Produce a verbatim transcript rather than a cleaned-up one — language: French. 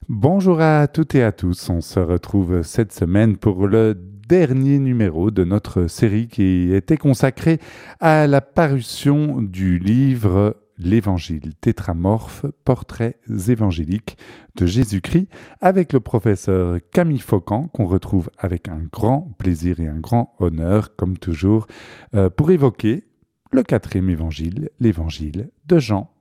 Bonjour à toutes et à tous, on se retrouve cette semaine pour le dernier numéro de notre série qui était consacrée à la parution du livre L'Évangile tétramorphe, portraits évangéliques de Jésus-Christ, avec le professeur Camille Faucan, qu'on retrouve avec un grand plaisir et un grand honneur, comme toujours, euh, pour évoquer le quatrième évangile, l'évangile de Jean.